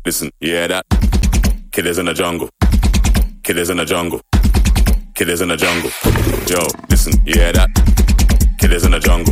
listen, you hear that? Killers in the jungle. Killers in the jungle. Killers in the jungle. Yo, listen, you hear that? Killers in the jungle.